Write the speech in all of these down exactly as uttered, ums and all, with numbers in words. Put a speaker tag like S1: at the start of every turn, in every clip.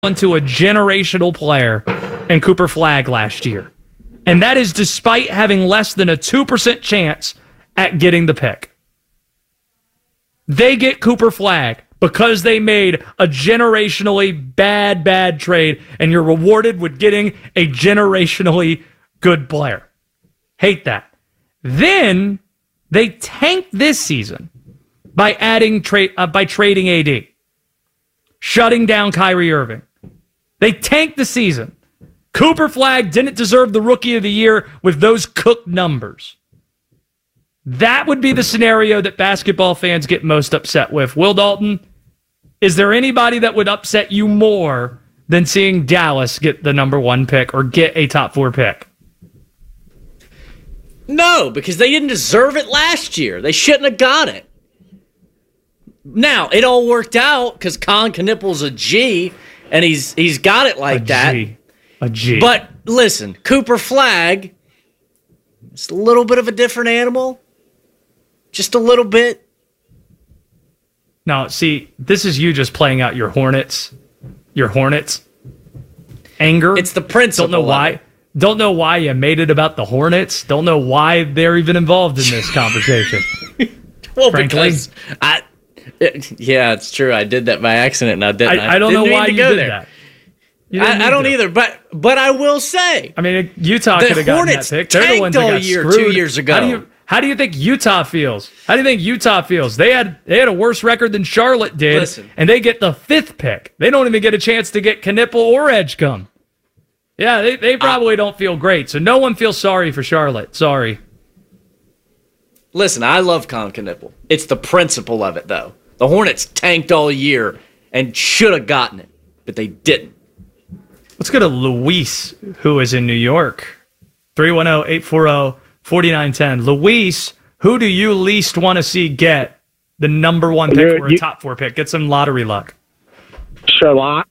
S1: into a generational player in Cooper Flagg last year. And that is despite having less than a two percent chance at getting the pick. They get Cooper Flagg because they made a generationally bad, bad trade, and you're rewarded with getting a generationally good player. Hate that. Then they tanked this season by adding trade uh, by trading A D, shutting down Kyrie Irving. They tanked the season. Cooper Flagg didn't deserve the Rookie of the Year with those cooked numbers. That would be the scenario that basketball fans get most upset with. Will Dalton, is there anybody that would upset you more than seeing Dallas get the number one pick or get a top four pick?
S2: No, because they didn't deserve it last year. They shouldn't have got it. Now, it all worked out because Colin Knippel's a G, and he's he's got it like
S1: a
S2: that.
S1: G. A G.
S2: But listen, Cooper Flagg, it's a little bit of a different animal. Just a little bit.
S1: Now, see, this is you just playing out your Hornets, your Hornets anger.
S2: It's the principle.
S1: Don't know why. Don't know why you made it about the Hornets. Don't know why they're even involved in this conversation.
S2: Well,
S1: frankly,
S2: because I. It, yeah, it's true. I did that by accident. Now, didn't I?
S1: I, I don't
S2: didn't
S1: know why
S2: to
S1: you
S2: go
S1: did
S2: there.
S1: that.
S2: I, I don't either, but but I will say.
S1: I mean, Utah
S2: the
S1: could have gotten
S2: Hornets
S1: that pick. They're the ones that
S2: all
S1: got
S2: year,
S1: screwed.
S2: two years ago.
S1: How do you how do you think Utah feels? How do you think Utah feels? They had they had a worse record than Charlotte did,
S2: Listen.
S1: and they get the fifth pick. They don't even get a chance to get Knippel or Edgecombe. Yeah, they they probably uh, don't feel great. So no one feels sorry for Charlotte. Sorry.
S2: Listen, I love Colin Knippel. It's the principle of it, though. The Hornets tanked all year and should have gotten it, but they didn't.
S1: Let's go to Luis, who is in New York. three one zero, eight four zero, four nine one zero. Luis, who do you least want to see get the number one pick
S3: You're,
S1: or a
S3: you,
S1: top four pick? Get some lottery luck.
S3: Charlotte.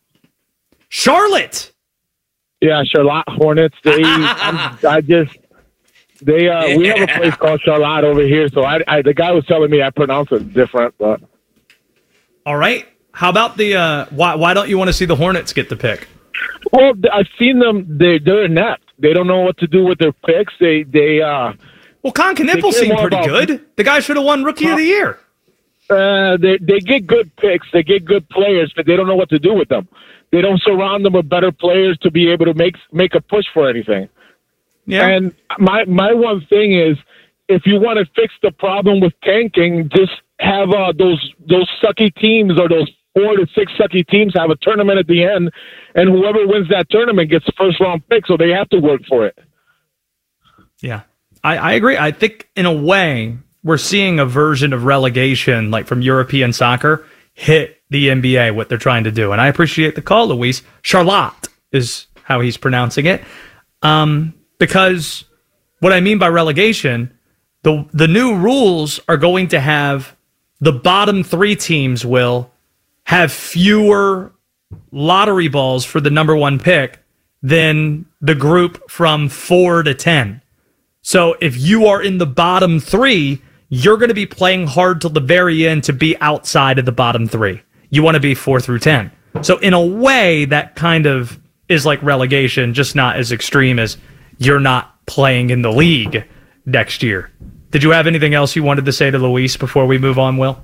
S1: Charlotte!
S3: Yeah, Charlotte Hornets. They, I'm, I just, they, uh, yeah. we have a place called Charlotte over here, so I, I, the guy was telling me I pronounce it different, but.
S1: All right. How about the, uh, why, why don't you want to see the Hornets get the pick?
S3: Well, I've seen them. They, they're inept. They don't know what to do with their picks. They, they, uh.
S1: Well, Con Knippel seemed pretty about, good. The guy should have won Rookie uh, of the Year.
S3: Uh, they, they get good picks. They get good players, but they don't know what to do with them. They don't surround them with better players to be able to make make a push for anything.
S1: Yeah.
S3: And my my one thing is, if you want to fix the problem with tanking, just have uh, those those sucky teams or those four to six sucky teams have a tournament at the end, and whoever wins that tournament gets the first round pick. So they have to work for it.
S1: Yeah, I, I agree. I think in a way we're seeing a version of relegation, like from European soccer, hit the N B A, what they're trying to do. And I appreciate the call, Luis. Charlotte is how he's pronouncing it. Um, because what I mean by relegation, the the new rules are going to have the bottom three teams will have fewer lottery balls for the number one pick than the group from four to ten. So if you are in the bottom three, you're going to be playing hard till the very end to be outside of the bottom three. You want to be four through ten. So in a way, that kind of is like relegation, just not as extreme as you're not playing in the league next year. Did you have anything else you wanted to say to Luis before we move on, Will?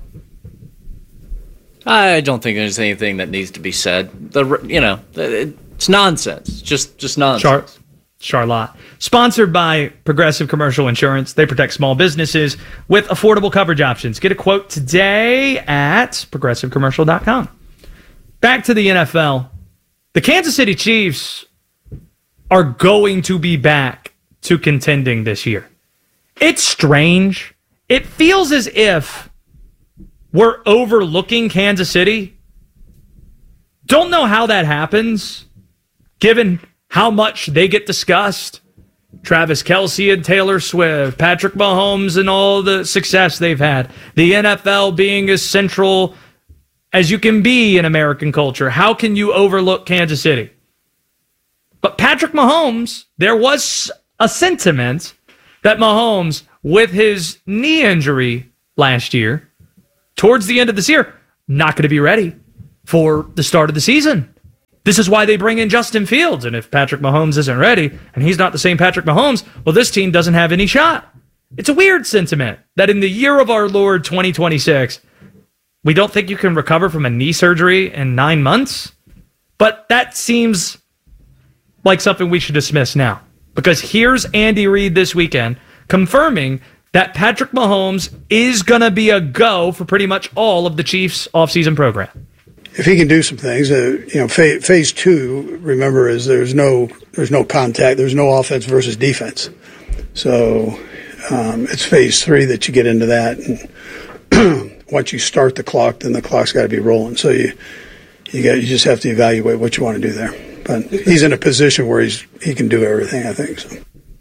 S2: I don't think there's anything that needs to be said. The you know, it's nonsense. Just just nonsense.
S1: Char- Charlotte. Sponsored by Progressive Commercial Insurance. They protect small businesses with affordable coverage options. Get a quote today at progressive commercial dot com. Back to the N F L. The Kansas City Chiefs are going to be back to contending this year. It's strange. It feels as if we're overlooking Kansas City. Don't know how that happens, given how much they get discussed. Travis Kelce and Taylor Swift, Patrick Mahomes and all the success they've had. The N F L being as central as you can be in American culture. How can you overlook Kansas City? But Patrick Mahomes, there was a sentiment that Mahomes, with his knee injury last year, towards the end of this year, not going to be ready for the start of the season. This is why they bring in Justin Fields. And if Patrick Mahomes isn't ready and he's not the same Patrick Mahomes, well, this team doesn't have any shot. It's a weird sentiment that in the year of our Lord twenty twenty-six, we don't think you can recover from a knee surgery in nine months. But that seems like something we should dismiss now. Because here's Andy Reid this weekend confirming that Patrick Mahomes is going to be a go for pretty much all of the Chiefs' offseason program.
S4: If he can do some things, uh, you know, phase, phase two, remember, is there's no there's no contact, there's no offense versus defense. So um, it's phase three that you get into that. And once you start the clock, then the clock's got to be rolling. So you you got you just have to evaluate what you want to do there. But he's in a position where he's he can do everything, I think. So.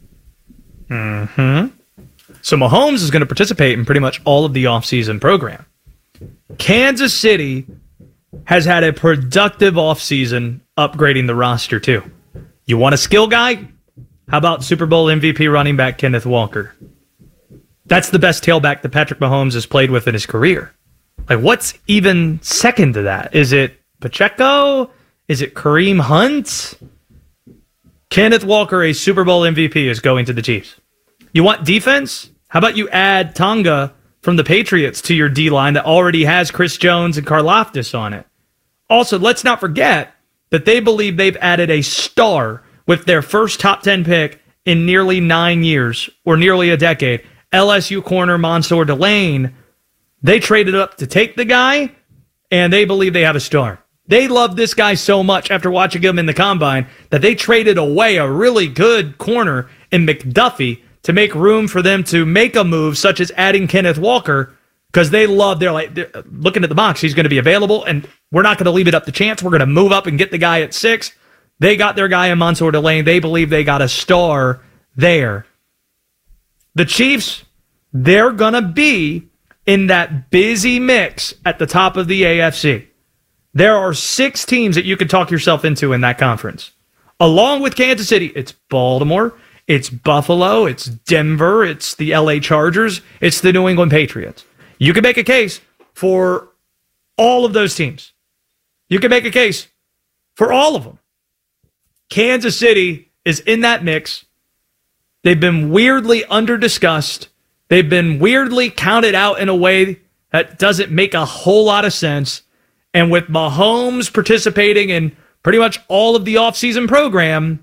S1: Mm-hmm. So Mahomes is going to participate in pretty much all of the offseason program. Kansas City has had a productive offseason upgrading the roster, too. You want a skill guy? How about Super Bowl M V P running back Kenneth Walker? That's the best tailback that Patrick Mahomes has played with in his career. Like, what's even second to that? Is it Pacheco? Is it Kareem Hunt? Kenneth Walker, a Super Bowl M V P, is going to the Chiefs. You want defense? How about you add Tonga from the Patriots to your D-line that already has Chris Jones and Karlaftis on it? Also, let's not forget that they believe they've added a star with their first top ten pick in nearly nine years, or nearly a decade. L S U corner Mansour Delane. They traded up to take the guy, and they believe they have a star. They love this guy so much after watching him in the combine that they traded away a really good corner in McDuffie to make room for them to make a move such as adding Kenneth Walker, because they love, they're like, they're looking at the box, he's going to be available, and we're not going to leave it up to chance. We're going to move up and get the guy at six. They got their guy in Mansour Delane. They believe they got a star there. The Chiefs, they're going to be in that busy mix at the top of the A F C. There are six teams that you could talk yourself into in that conference. Along with Kansas City, it's Baltimore, it's Buffalo, it's Denver, it's the L A Chargers, it's the New England Patriots. You can make a case for all of those teams. You can make a case for all of them. Kansas City is in that mix. They've been weirdly under-discussed. They've been weirdly counted out in a way that doesn't make a whole lot of sense. And with Mahomes participating in pretty much all of the offseason program,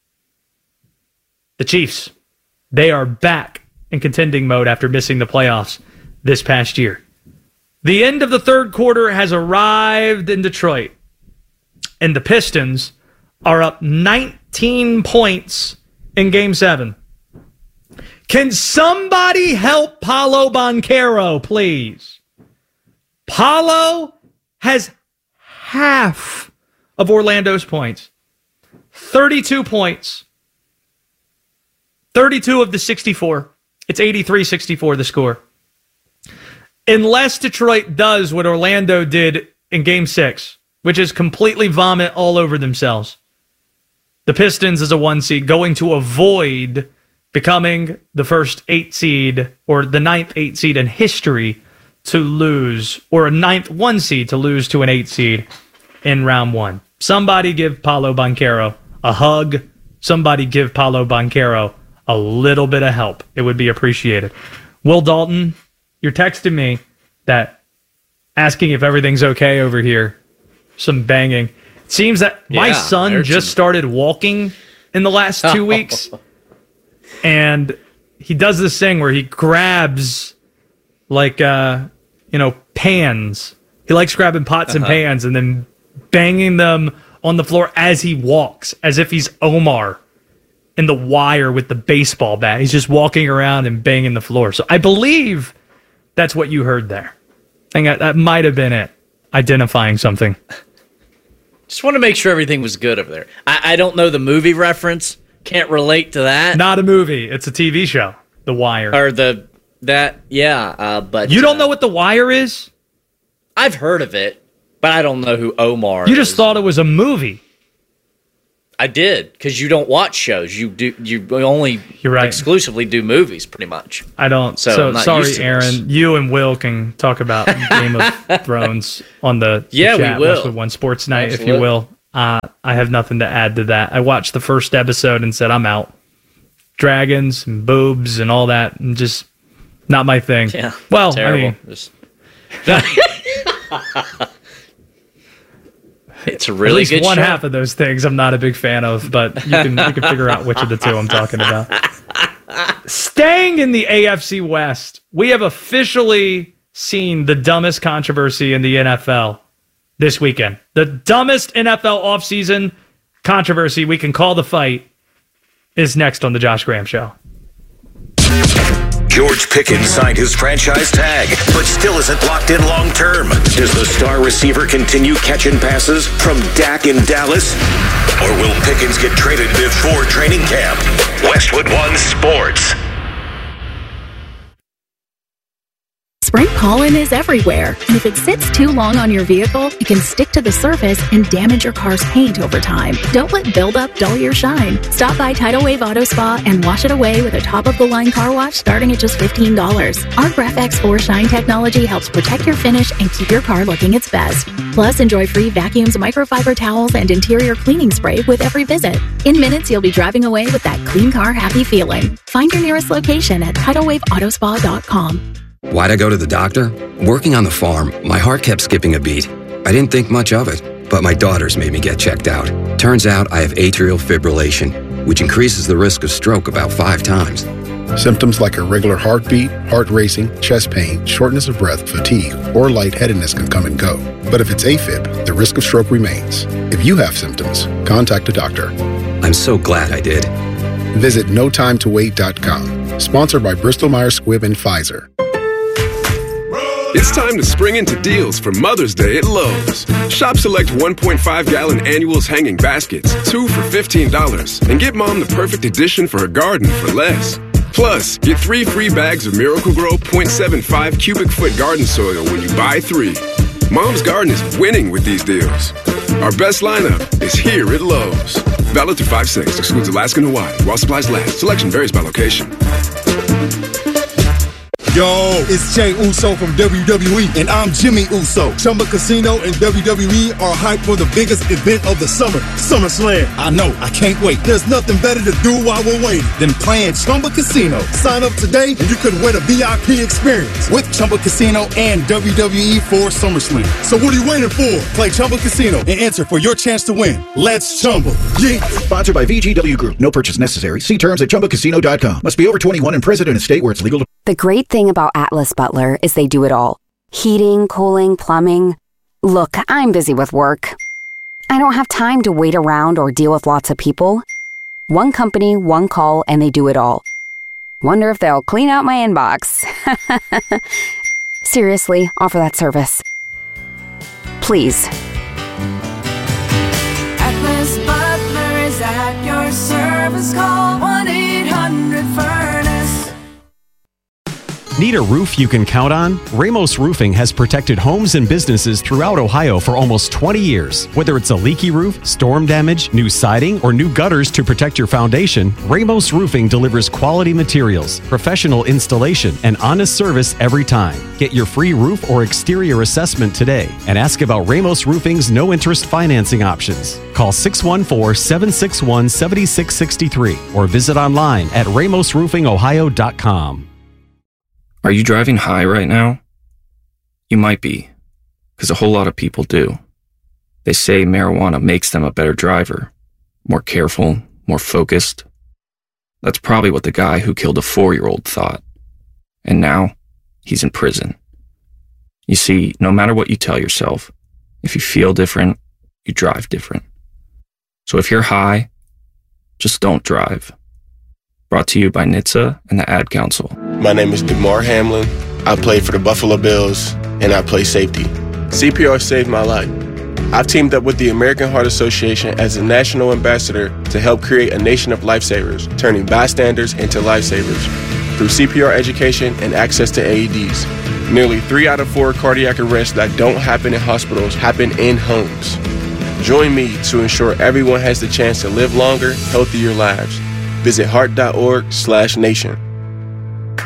S1: the Chiefs, they are back in contending mode after missing the playoffs this past year. The end of the third quarter has arrived in Detroit, and the Pistons are up nineteen points in Game seven. Can somebody help Paolo Banchero, please? Paolo has half of Orlando's points. thirty-two points. thirty-two of the sixty-four. It's eighty-three sixty-four, the score. Unless Detroit does what Orlando did in Game six, which is completely vomit all over themselves, the Pistons as a one seed going to avoid becoming the first eight seed or the ninth eight seed in history to lose, or a ninth one seed to lose to an eight seed in round one. Somebody give Paolo Banchero a hug. Somebody give Paolo Banchero a little bit of help. It would be appreciated. Will Dalton, you're texting me that asking if everything's okay over here. Some banging. It seems that my
S2: Yeah,
S1: son just
S2: some...
S1: started walking in the last two weeks. And he does this thing where he grabs, like, uh, you know, pans. He likes grabbing pots uh-huh. and pans and then banging them on the floor as he walks, as if he's Omar in The Wire with the baseball bat. He's just walking around and banging the floor. So I believe that's what you heard there. I think that, that might have been it. Identifying something.
S2: Just want to make sure everything was good over there. I, I don't know the movie reference. Can't relate to that.
S1: Not a movie. It's a T V show. The Wire.
S2: Or the that yeah. Uh, but
S1: you don't
S2: uh,
S1: know what The Wire is?
S2: I've heard of it, but I don't know who Omar.
S1: You
S2: is.
S1: just thought it was a movie.
S2: I did, because you don't watch shows. You do. You only
S1: You're right.
S2: exclusively do movies, pretty much.
S1: I don't.
S2: So,
S1: So,
S2: I'm not
S1: sorry,
S2: used to
S1: Aaron.
S2: this.
S1: You and Will can talk about Game of Thrones on the, the
S2: Yeah, we
S1: chat,
S2: will.
S1: Westwood One Sports Night, if you
S2: Absolutely.
S1: will. Uh, I have nothing to add to that. I watched the first episode and said, I'm out. Dragons and boobs and all that, and just not my thing.
S2: Yeah.
S1: Well,
S2: terrible.
S1: I mean,
S2: Just... it's a really
S1: at least
S2: good
S1: one
S2: show.
S1: half of those things I'm not a big fan of, but you can you can figure out which of the two I'm talking about. Staying in the A F C West, we have officially seen the dumbest controversy in the N F L this weekend. The dumbest N F L offseason controversy we can call the fight is next on the Josh Graham Show.
S5: George Pickens signed his franchise tag, but still isn't locked in long term. Does the star receiver continue catching passes from Dak in Dallas? Or will Pickens get traded before training camp? Westwood One Sports.
S6: Spring pollen is everywhere, and if it sits too long on your vehicle, it can stick to the surface and damage your car's paint over time. Don't let buildup dull your shine. Stop by Tidal Wave Auto Spa and wash it away with a top-of-the-line car wash starting at just fifteen dollars. Our Graph-X four Shine technology helps protect your finish and keep your car looking its best. Plus, enjoy free vacuums, microfiber towels, and interior cleaning spray with every visit. In minutes, you'll be driving away with that clean car happy feeling. Find your nearest location at tidal wave auto spa dot com.
S7: Why'd I go to the doctor? Working on the farm, my heart kept skipping a beat. I didn't think much of it, but my daughters made me get checked out. Turns out I have atrial fibrillation, which increases the risk of stroke about five times.
S8: Symptoms like irregular heartbeat, heart racing, chest pain, shortness of breath, fatigue, or lightheadedness can come and go. But if it's AFib, the risk of stroke remains. If you have symptoms, contact a doctor.
S7: I'm so glad I did.
S8: Visit no time to wait dot com. Sponsored by Bristol Myers Squibb and Pfizer.
S9: It's time to spring into deals for Mother's Day at Lowe's. Shop select one point five gallon annuals hanging baskets, two for fifteen dollars, and get mom the perfect addition for her garden for less. Plus, get three free bags of Miracle-Gro zero point seven five cubic foot garden soil when you buy three. Mom's garden is winning with these deals. Our best lineup is here at Lowe's. Valid through five six, excludes Alaska and Hawaii, while supplies last. Selection varies by location.
S10: Yo, it's Jay Uso from W W E, and I'm Jimmy Uso. Chumba Casino and W W E are hyped for the biggest event of the summer, SummerSlam. I know, I can't wait. There's nothing better to do while we're waiting than playing Chumba Casino. Sign up today, and you could win a V I P experience with Chumba Casino and W W E for SummerSlam. So what are you waiting for? Play Chumba Casino and enter for your chance to win. Let's Chumba. Yeah.
S11: Sponsored by V G W Group. No purchase necessary. See terms at chumba casino dot com. Must be over twenty-one and present in a state where it's legal to...
S12: The great thing about Atlas Butler is they do it all. Heating, cooling, plumbing. Look, I'm busy with work. I don't have time to wait around or deal with lots of people. One company, one call, and they do it all. Wonder if they'll clean out my inbox. Seriously, offer that service. Please.
S13: Atlas Butler is at your service. Call one eight hundred furnace.
S14: Need a roof you can count on? Ramos Roofing has protected homes and businesses throughout Ohio for almost twenty years. Whether it's a leaky roof, storm damage, new siding, or new gutters to protect your foundation, Ramos Roofing delivers quality materials, professional installation, and honest service every time. Get your free roof or exterior assessment today and ask about Ramos Roofing's no-interest financing options. Call six one four, seven six one, seven six six three or visit online at ramos roofing ohio dot com.
S15: Are you driving high right now? You might be, because a whole lot of people do. They say marijuana makes them a better driver, more careful, more focused. That's probably what the guy who killed a four-year-old thought. And now, he's in prison. You see, no matter what you tell yourself, if you feel different, you drive different. So if you're high, just don't drive. Brought to you by N H T S A and the Ad Council.
S16: My name is DeMar Hamlin. I play for the Buffalo Bills, and I play safety. C P R saved my life. I've teamed up with the American Heart Association as a national ambassador to help create a nation of lifesavers, turning bystanders into lifesavers. Through C P R education and access to A E Ds, nearly three out of four cardiac arrests that don't happen in hospitals happen in homes. Join me to ensure everyone has the chance to live longer, healthier lives. Visit heart dot org slash nation.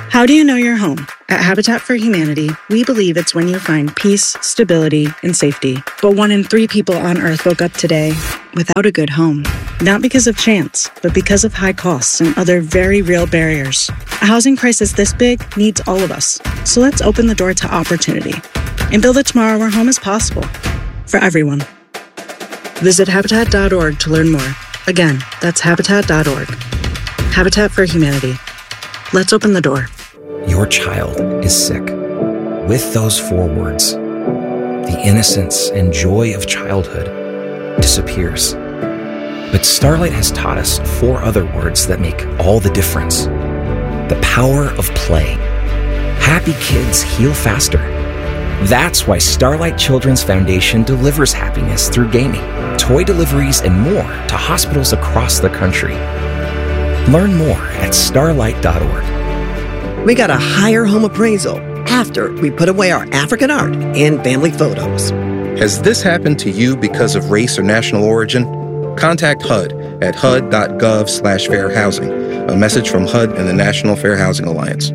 S17: How do you know you're home? At Habitat for Humanity, we believe it's when you find peace, stability, and safety. But one in three people on Earth woke up today without a good home. Not because of chance, but because of high costs and other very real barriers. A housing crisis this big needs all of us. So let's open the door to opportunity and build a tomorrow where home is possible for everyone. Visit Habitat dot org to learn more. Again, that's Habitat dot org. Habitat for Humanity. Let's open the door.
S18: Your child is sick. With those four words, the innocence and joy of childhood disappears. But Starlight has taught us four other words that make all the difference. The power of play. Happy kids heal faster. That's why Starlight Children's Foundation delivers happiness through gaming, toy deliveries, and more to hospitals across the country. Learn more at starlight dot org.
S19: We got a higher home appraisal after we put away our African art and family photos.
S20: Has this happened to you because of race or national origin? Contact H U D at H U D dot gov slash fair housing. A message from H U D and the National Fair Housing Alliance.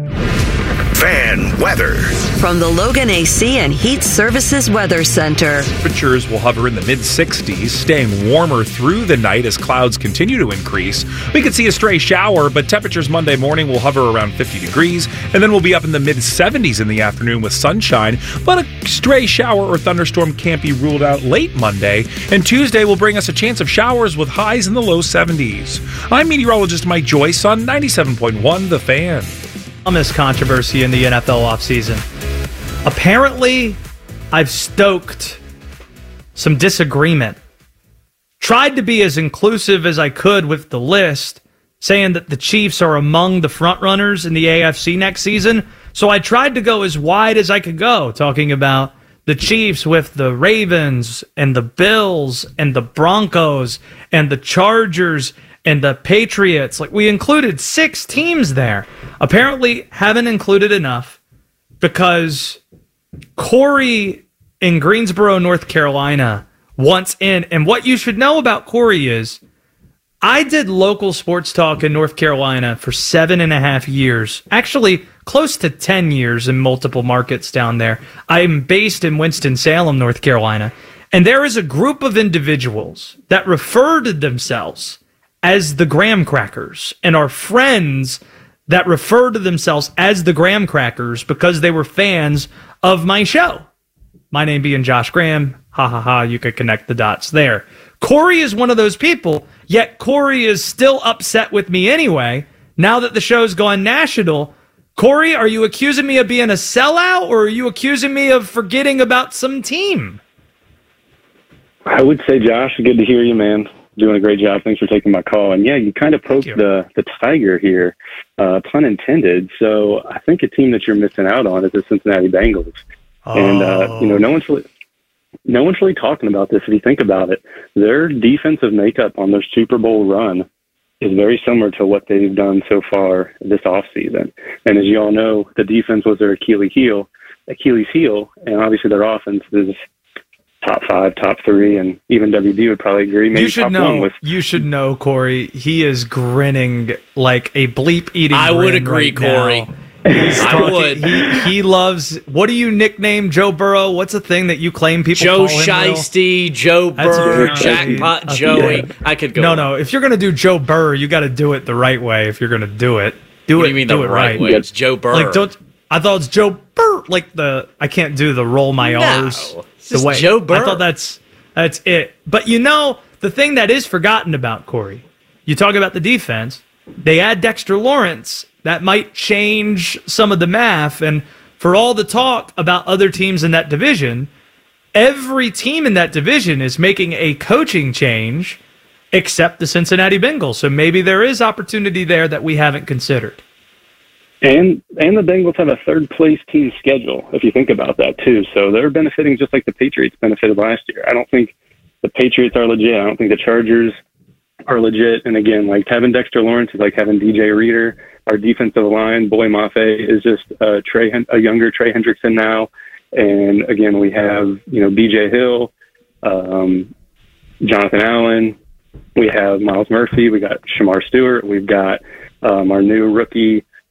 S5: Fan weather.
S21: From the Logan A C and Heat Services Weather Center.
S22: Temperatures will hover in the mid sixties, staying warmer through the night as clouds continue to increase. We could see a stray shower, but temperatures Monday morning will hover around fifty degrees, and then we'll be up in the mid seventies in the afternoon with sunshine. But a stray shower or thunderstorm can't be ruled out late Monday, and Tuesday will bring us a chance of showers with highs in the low seventies. I'm meteorologist Mike Joyce on ninety-seven point one The Fan.
S1: Thomas controversy in the N F L offseason. Apparently, I've stoked some disagreement. Tried to be as inclusive as I could with the list, saying that the Chiefs are among the frontrunners in the A F C next season. So I tried to go as wide as I could go, talking about the Chiefs with the Ravens and the Bills and the Broncos and the Chargers and the Patriots. Like, we included six teams there. Apparently haven't included enough because Corey in Greensboro, North Carolina wants in. And what you should know about Corey is I did local sports talk in North Carolina for seven and a half years. Actually, close to ten years in multiple markets down there. I'm based in Winston-Salem, North Carolina. And there is a group of individuals that refer to themselves as the Graham Crackers and are friends that refer to themselves as the Graham Crackers because they were fans of my show. My name being Josh Graham. Ha ha ha, you could connect the dots there. Corey is one of those people, yet Corey is still upset with me anyway. Now that the show's gone national, Corey, are you accusing me of being a sellout, or are you accusing me of forgetting about some team?
S23: I would say, Josh, good to hear you, man. Doing a great job. Thanks for taking my call. And yeah, you kind of poked the, the tiger here, uh, pun intended. So I think a team that you're missing out on is the Cincinnati Bengals. Oh. And, uh, you know, no one's really, no one's really talking about this. If you think about it, their defensive makeup on their Super Bowl run is very similar to what they've done so far this offseason. And as you all know, the defense was their Achilles heel, Achilles heel, and obviously their offense is top five, top three, and even W B would probably agree. Maybe
S1: you should
S23: top
S1: know.
S23: one with.
S1: You should know, Corey. He is grinning like a bleep eating.
S2: I would agree,
S1: right
S2: Corey.
S1: He's
S2: I
S1: talking,
S2: would.
S1: He, he loves. What do you nickname Joe Burrow? What's a thing that you claim people
S2: Joe
S1: call him?
S2: Shiesty, Joe
S1: That's
S2: Burr,
S1: good.
S2: Jackpot
S1: Okay.
S2: Joey. I could go.
S1: No, no. If you're gonna do Joe Burr, you got to do it the right way. If you're gonna do it, do
S2: What
S1: it.
S2: do you mean
S1: do
S2: the
S1: it
S2: right way? It's Joe Burr.
S1: Like don't. I thought it's Joe Burr. Like the. I can't do the roll my
S2: No,
S1: R's.
S2: it's
S1: The
S2: just
S1: way
S2: Joe Burr.
S1: I thought that's that's it. But you know the thing that is forgotten about Corey. You talk about the defense. They add Dexter Lawrence. That might change some of the math. And for all the talk about other teams in that division, every team in that division is making a coaching change except the Cincinnati Bengals. So maybe there is opportunity there that we haven't considered.
S23: And and the Bengals have a third place team schedule, if you think about that too. So they're benefiting just like the Patriots benefited last year. I don't think the Patriots are legit. I don't think the Chargers are legit. And again, like having Dexter Lawrence is like having D J Reader. Our defensive line, Boy Mafe, is just uh, Trey, a younger Trey Hendrickson now. And again, we have, you know, B J Hill, um, Jonathan Allen. We have Miles Murphy. We got Shamar Stewart. We've got um, our new rookie,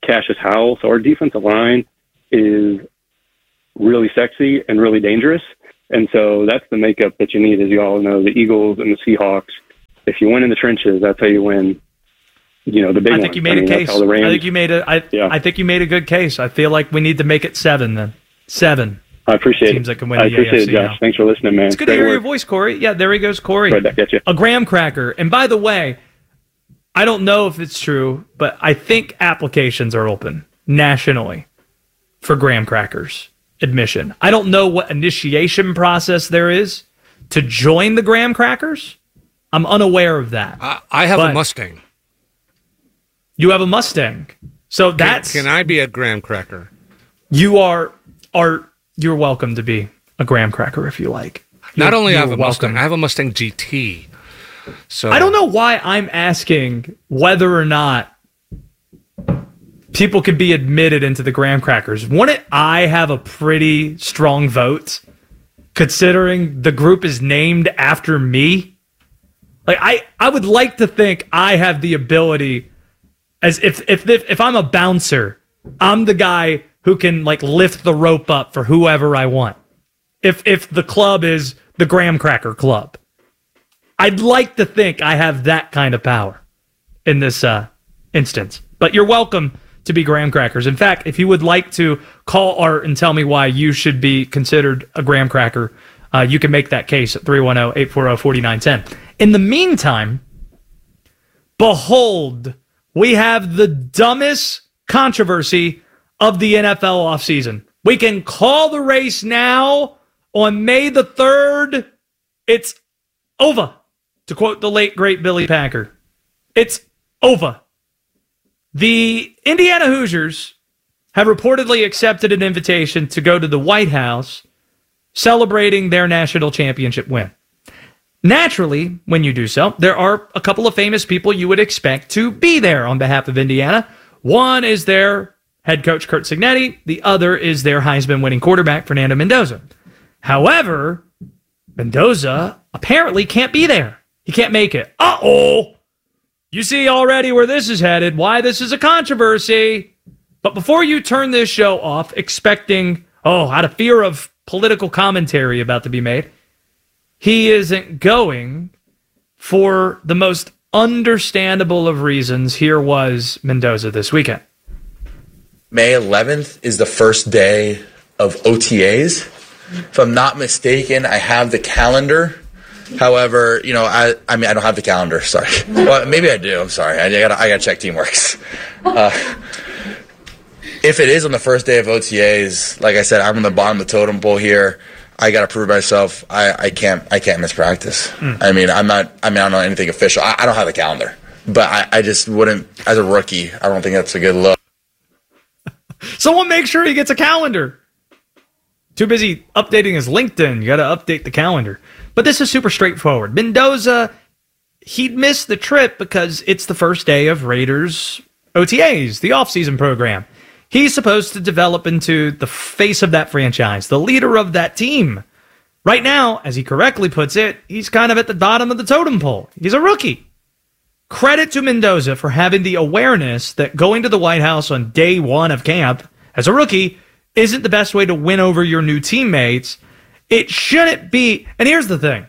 S23: Cassius Howell. So our defensive line is really sexy and really dangerous. And so that's the makeup that you need. As you all know, the Eagles and the Seahawks, if you win in the trenches, that's how you win, you know, the big
S1: I
S23: ones.
S1: think you made
S23: I mean,
S1: a
S23: that's
S1: case.
S23: how the Rams-
S1: I think you made a. I,
S23: Yeah.
S1: I think you made a good case. I feel like we need to make it seven then. Seven.
S23: I appreciate
S1: Teams
S23: it.
S1: that can win
S23: I
S1: the
S23: appreciate
S1: A F C
S23: it, Josh.
S1: now.
S23: Thanks for listening, man.
S1: It's good
S23: Great
S1: to hear
S23: work.
S1: your voice, Corey. Yeah, there he goes, Corey.
S23: Right back at you.
S1: A graham cracker. And by the way, I don't know if it's true, but I think applications are open nationally for graham crackers admission. I don't know what initiation process there is to join the graham crackers. I'm unaware of that.
S3: I, I have
S1: But
S3: a Mustang.
S1: You have a Mustang. So
S3: Can-
S1: that's
S3: Can, I be a graham cracker?
S1: you are are you're welcome to be a graham cracker if you like.
S3: Not
S1: You're-
S3: only I have
S1: you're
S3: a Mustang,
S1: welcome.
S3: I have a Mustang G T. So
S1: I don't know why I'm asking whether or not people could be admitted into the graham crackers. Wouldn't I have a pretty strong vote, considering the group is named after me? Like I, I would like to think I have the ability, as if if if, if I'm a bouncer, I'm the guy who can like lift the rope up for whoever I want. If if the club is the graham cracker club. I'd like to think I have that kind of power in this uh, instance. But you're welcome to be graham crackers. In fact, if you would like to call Art and tell me why you should be considered a graham cracker, uh, you can make that case at three one zero, eight four zero, four nine one zero. In the meantime, behold, we have the dumbest controversy of the N F L offseason. We can call the race now on May the third. It's over. To quote the late, great Billy Packer, it's over. The Indiana Hoosiers have reportedly accepted an invitation to go to the White House celebrating their national championship win. Naturally, when you do so, there are a couple of famous people you would expect to be there on behalf of Indiana. One is their head coach, Curt Cignetti. The other is their Heisman-winning quarterback, Fernando Mendoza. However, Mendoza apparently can't be there. He can't make it. Uh-oh! You see already where this is headed, why this is a controversy. But before you turn this show off expecting, oh, out of fear of political commentary about to be made, he isn't going for the most understandable of reasons. Here was Mendoza this weekend.
S4: May eleventh is the first day of O T As. If I'm not mistaken, I have the calendar. However, you know, I I mean, I don't have the calendar. Sorry. Well, maybe I do. I'm sorry. I gotta I gotta check Teamworks. Uh, if it is on the first day of O T As, like I said, I'm on the bottom of the totem pole here. I gotta prove myself. I, I can't I can't miss practice. Mm. I mean, I'm not. I mean, I don't know anything official. I, I don't have the calendar, but I, I just wouldn't. As a rookie, I don't think that's a good look.
S1: Someone make sure he gets a calendar. Too busy updating his LinkedIn. You got to update the calendar. But this is super straightforward. Mendoza, he'd missed the trip because it's the first day of Raiders O T As, the offseason program. He's supposed to develop into the face of that franchise, the leader of that team. Right now, as he correctly puts it, he's kind of at the bottom of the totem pole. He's a rookie. Credit to Mendoza for having the awareness that going to the White House on day one of camp as a rookie isn't the best way to win over your new teammates. It shouldn't be. And here's the thing.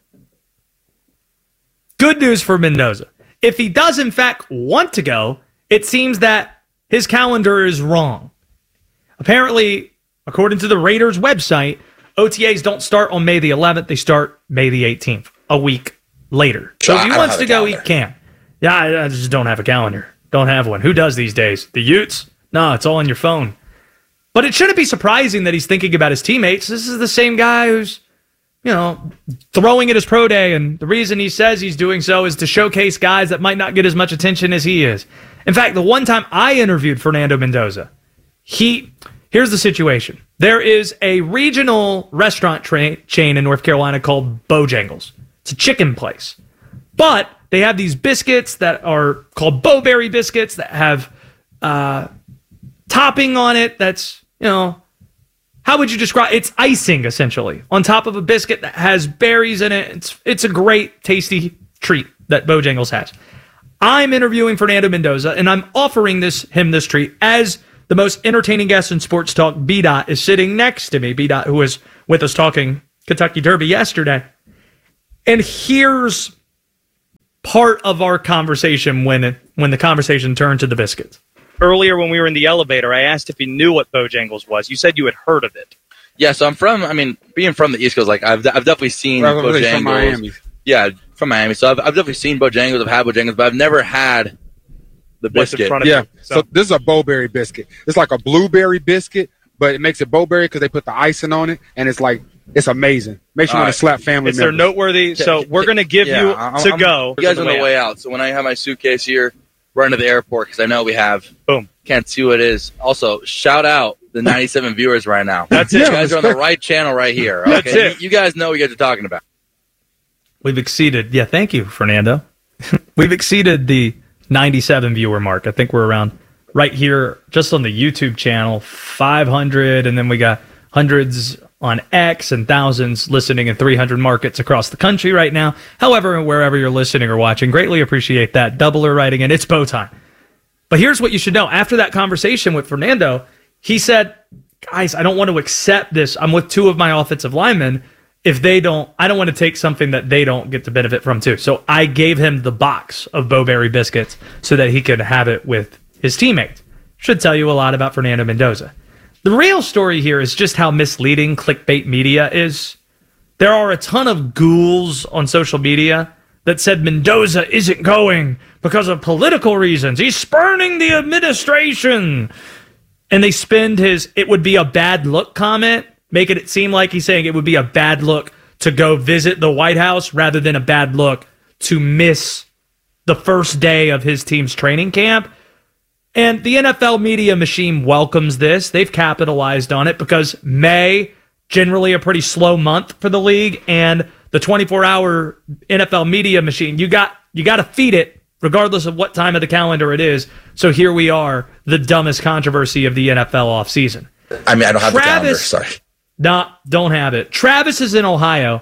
S1: Good news for Mendoza. If he does, in fact, want to go, it seems that his calendar is wrong. Apparently, according to the Raiders website, O T As don't start on May the eleventh. They start May the eighteenth, a week later. So if he wants to go, he can. Yeah, I, I just don't have a calendar. Don't have one. Who does these days? The Utes? No, it's all on your phone. But it shouldn't be surprising that he's thinking about his teammates. This is the same guy who's, you know, throwing at his pro day, and the reason he says he's doing so is to showcase guys that might not get as much attention as he is. In fact, the one time I interviewed Fernando Mendoza, he, here's the situation. There is a regional restaurant tra- chain in North Carolina called Bojangles. It's a chicken place. But they have these biscuits that are called Bowberry biscuits that have uh, topping on it that's, you know, how would you describe it's icing essentially on top of a biscuit that has berries in it. It's it's a great tasty treat that Bojangles has. I'm interviewing Fernando Mendoza, and I'm offering this him this treat as the most entertaining guest in sports talk. B-Dot is sitting next to me. B-Dot, who was with us talking Kentucky Derby yesterday. And here's part of our conversation when it, when the conversation turned to the biscuits.
S6: Earlier when we were in the elevator, I asked if you knew what Bojangles was. You said you had heard of it.
S7: Yeah, so I'm from, I mean, being from the East Coast, like, I've, I've definitely seen
S8: Right, right,
S7: Bojangles.
S8: from Miami.
S7: Yeah, from Miami. So I've, I've definitely seen Bojangles, I've had Bojangles, but I've never had the
S8: What's in
S7: biscuit.
S8: front of Yeah, you, so. so this is a Bowberry biscuit. It's like a blueberry biscuit, but it makes it Bowberry because they put the icing on it, and it's like, it's amazing. Makes you want to slap family
S6: Is there
S8: members.
S6: noteworthy? So we're going to give
S7: Yeah,
S6: you
S7: I-
S6: to
S7: I'm-
S6: go.
S7: You guys on the way out. So when I have my suitcase here, run to the airport because I know we have.
S6: Boom.
S7: Can't see what it is. Also, shout out the ninety-seven viewers right now.
S6: That's it.
S7: You guys are on the right channel right here.
S1: That's
S7: Okay?
S1: it.
S7: You, you guys know what you guys are talking about.
S1: We've exceeded, yeah, thank you, Fernando. We've exceeded the ninety-seven viewer mark. I think we're around right here just on the YouTube channel, five hundred, and then we got hundreds on X and thousands listening in three hundred markets across the country right now. However, wherever you're listening or watching, greatly appreciate that. Doubler writing in, it's bow time. But here's what you should know. After that conversation with Fernando, he said, guys, I don't want to accept this. I'm with two of my offensive linemen. If they don't, I don't want to take something that they don't get to benefit from too. So I gave him the box of Bowberry biscuits so that he could have it with his teammates. Should tell you a lot about Fernando Mendoza. The real story here is just how misleading clickbait media is. There are a ton of ghouls on social media that said Mendoza isn't going because of political reasons. He's spurning the administration. And they spend his "it would be a bad look" comment, making it seem like he's saying it would be a bad look to go visit the White House rather than a bad look to miss the first day of his team's training camp. And the N F L media machine welcomes this. They've capitalized on it because May, generally a pretty slow month for the league, and the twenty-four hour N F L media machine, you got you got to feed it regardless of what time of the calendar it is. So here we are, the dumbest controversy of the N F L offseason.
S4: I mean, I don't have
S1: Travis,
S4: the calendar, sorry.
S1: Nah, don't have it. Travis is in Ohio,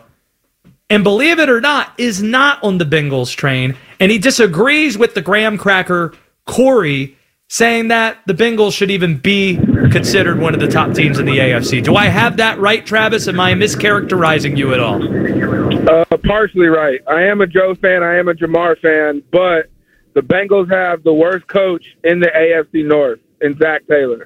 S1: and believe it or not, is not on the Bengals train, and he disagrees with the graham cracker Corey, saying that the Bengals should even be considered one of the top teams in the A F C. Do I have that right, Travis? Am I mischaracterizing you at all?
S24: Uh, partially right. I am a Joe fan. I am a Jamar fan, but the Bengals have the worst coach in the A F C North in Zach Taylor.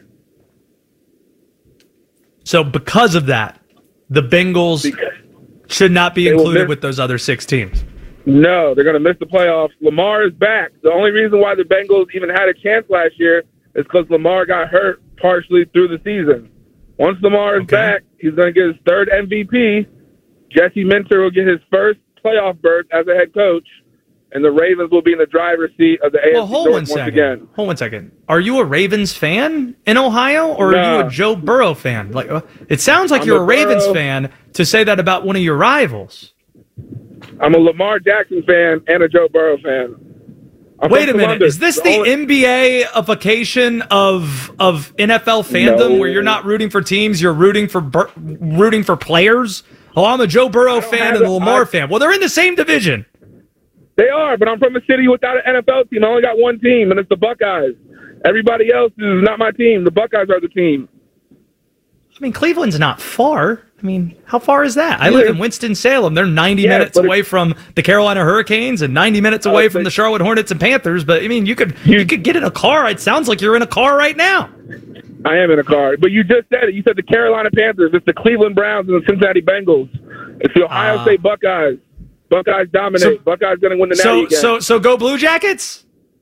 S1: So because of that, the Bengals should not be
S24: They will
S1: included
S24: miss-
S1: with those other six teams.
S24: No, they're going to miss the playoffs. Lamar is back. The only reason why the Bengals even had a chance last year is because Lamar got hurt partially through the season. Once Lamar is back, he's going to get his third M V P. Jesse Minter will get his first playoff berth as a head coach, and the Ravens will be in the driver's seat of the A F C
S1: Well, hold
S24: North
S1: one
S24: once
S1: second.
S24: again.
S1: Hold one second. Are you a Ravens fan in Ohio, or are you
S24: No.
S1: a Joe Burrow fan? Like, uh, it sounds like
S24: I'm
S1: you're
S24: a
S1: a Ravens
S24: Burrow-
S1: fan to say that about one of your rivals.
S24: I'm a Lamar Jackson fan and a Joe Burrow fan. I'm
S1: Wait a
S24: from
S1: minute.
S24: Columbus.
S1: Is this
S24: The
S1: the
S24: only-
S1: N B A-ification of of N F L fandom,
S24: No.
S1: where you're not rooting for teams, you're rooting for Bur- rooting for players? Oh, I'm a Joe Burrow fan
S24: have
S1: and a
S24: it.
S1: Lamar
S24: I-
S1: fan. Well, they're in the same division.
S24: They are, but I'm from a city without an N F L team. I only got one team, and it's the Buckeyes. Everybody else is not my team. The Buckeyes are the team.
S1: I mean, Cleveland's not far. I mean, how far is that? I live in Winston-Salem. They're ninety
S24: Yeah,
S1: minutes
S24: but
S1: away from the Carolina Hurricanes and ninety minutes away
S24: Oh,
S1: from
S24: but-
S1: the Charlotte Hornets and Panthers. But I mean, you could you could get in a car. It sounds like you're in a car right now.
S24: I am in a car, but you just said it. You said the Carolina Panthers. It's the Cleveland Browns and the Cincinnati Bengals. It's the Ohio
S1: Ah.
S24: State Buckeyes. Buckeyes dominate.
S1: So-
S24: Buckeyes going to win the Natty
S1: So
S24: again.
S1: so so go Blue Jackets.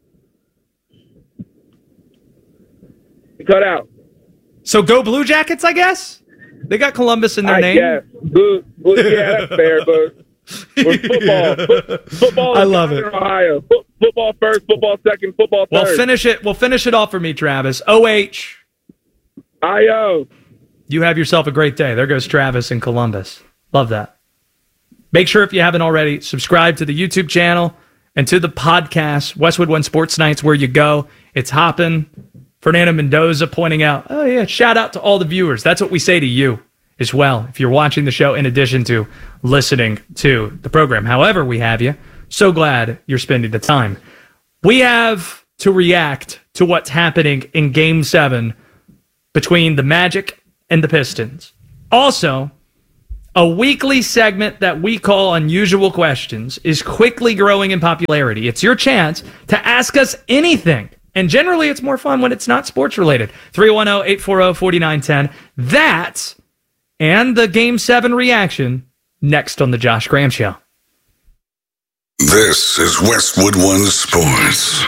S24: Cut out.
S1: So go Blue Jackets, I guess. They got Columbus in their
S24: I
S1: name.
S24: guess. Blue, blue, yeah, that's fair, but with football. Foot- football is
S1: I love
S24: dominant
S1: it.
S24: in Ohio. Foot- football first, football second, football third.
S1: Well, finish it. Well, finish it off for me, Travis. O H.
S24: I O.
S1: You have yourself a great day. There goes Travis in Columbus. Love that. Make sure, if you haven't already, subscribe to the YouTube channel and to the podcast, Westwood One Sports Nights, where you go. It's hopping. Fernando Mendoza pointing out, oh, yeah, shout out to all the viewers. That's what we say to you as well, if you're watching the show in addition to listening to the program. However we have you, so glad you're spending the time. We have to react to what's happening in Game seven between the Magic and the Pistons. Also, a weekly segment that we call Unusual Questions is quickly growing in popularity. It's your chance to ask us anything. And generally, it's more fun when it's not sports related. three one zero, eight four zero, four nine one zero. That and the Game seven reaction next on The Josh Graham Show.
S9: This is Westwood One Sports.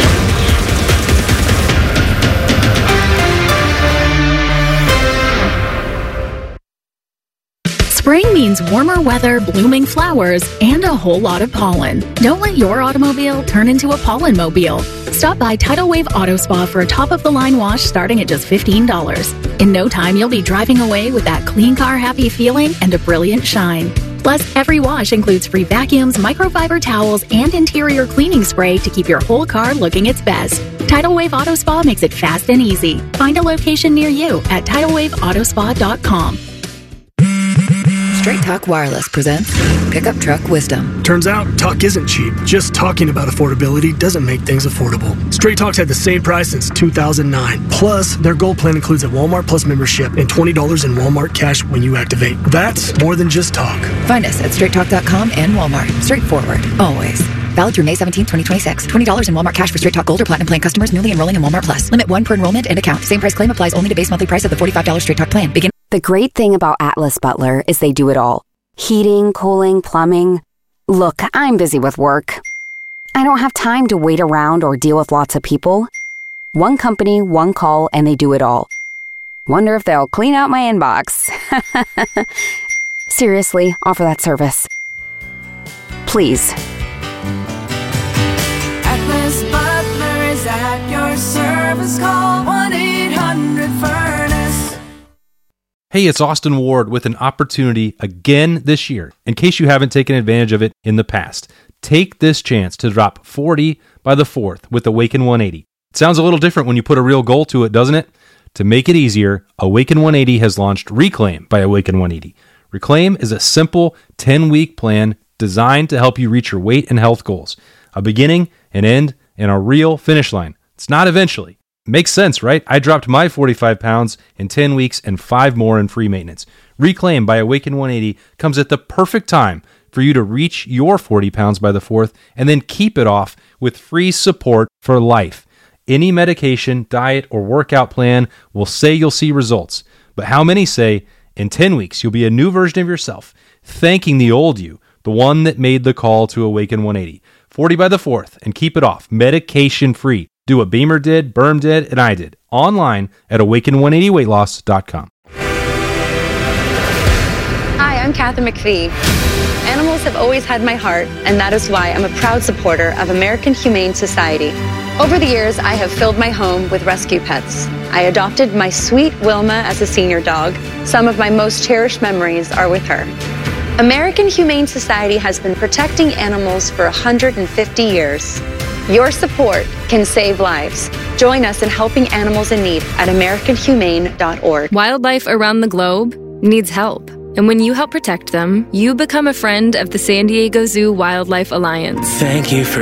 S10: Spring means warmer weather, blooming flowers, and a whole lot of pollen. Don't let your automobile turn into a pollen mobile. Stop by Tidal Wave Auto Spa for a top-of-the-line wash starting at just fifteen dollars. In no time, you'll be driving away with that clean car happy feeling and a brilliant shine. Plus, every wash includes free vacuums, microfiber towels, and interior cleaning spray to keep your whole car looking its best. Tidal Wave Auto Spa makes it fast and easy. Find a location near you at tidal wave auto spa dot com.
S11: Straight Talk Wireless presents Pickup Truck Wisdom.
S12: Turns out, talk isn't cheap. Just talking about affordability doesn't make things affordable. Straight Talk's had the same price since two thousand nine. Plus, their Gold plan includes a Walmart Plus membership and twenty dollars in Walmart cash when you activate. That's more than just talk.
S11: Find us at straight talk dot com and Walmart. Straightforward, always. Valid through May seventeenth, twenty twenty-six. twenty dollars in Walmart cash for Straight Talk Gold or Platinum plan customers newly enrolling in Walmart Plus. Limit one per enrollment and account. Same price claim applies only to base monthly price of the forty-five dollars Straight Talk plan. Begin.
S25: The great thing about Atlas Butler is they do it all. Heating, cooling, plumbing. Look, I'm busy with work. I don't have time to wait around or deal with lots of people. One company, one call, and they do it all. Wonder if they'll clean out my inbox. Seriously, offer that service. Please.
S13: Atlas Butler is at your service. Call one eight hundred furnace.
S26: Hey, it's Austin Ward with an opportunity again this year. In case you haven't taken advantage of it in the past, take this chance to drop forty by the fourth with Awaken one eighty. It sounds a little different when you put a real goal to it, doesn't it? To make it easier, Awaken one eighty has launched Reclaim by Awaken one eighty. Reclaim is a simple ten-week plan designed to help you reach your weight and health goals. A beginning, an end, and a real finish line. It's not eventually. Makes sense, right? I dropped my forty-five pounds in ten weeks and five more in free maintenance. Reclaim by Awaken one eighty comes at the perfect time for you to reach your forty pounds by the fourth and then keep it off with free support for life. Any medication, diet, or workout plan will say you'll see results. But how many say in ten weeks you'll be a new version of yourself, thanking the old you, the one that made the call to Awaken one eighty. forty by the fourth and keep it off, medication free. Do what Beamer did, Berm did, and I did. Online at awaken one eighty weight loss dot com.
S27: Hi, I'm Kathy McPhee. Animals have always had my heart, and that is why I'm a proud supporter of American Humane Society. Over the years, I have filled my home with rescue pets. I adopted my sweet Wilma as a senior dog. Some of my most cherished memories are with her. American Humane Society has been protecting animals for one hundred fifty years. Your support can save lives. Join us in helping animals in need at american humane dot org.
S28: Wildlife around the globe needs help. And when you help protect them, you become a friend of the San Diego Zoo Wildlife Alliance.
S29: Thank you for